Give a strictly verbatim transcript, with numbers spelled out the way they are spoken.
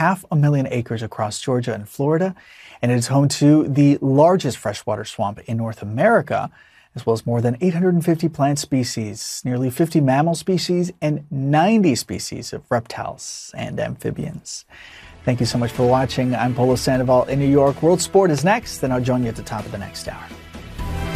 half a million acres across Georgia and Florida, and it is home to the largest freshwater swamp in North America, as well as more than eight hundred fifty plant species, nearly fifty mammal species, and ninety species of reptiles and amphibians. Thank you so much for watching. I'm Polo Sandoval in New York. World Sport is next, and I'll join you at the top of the next hour.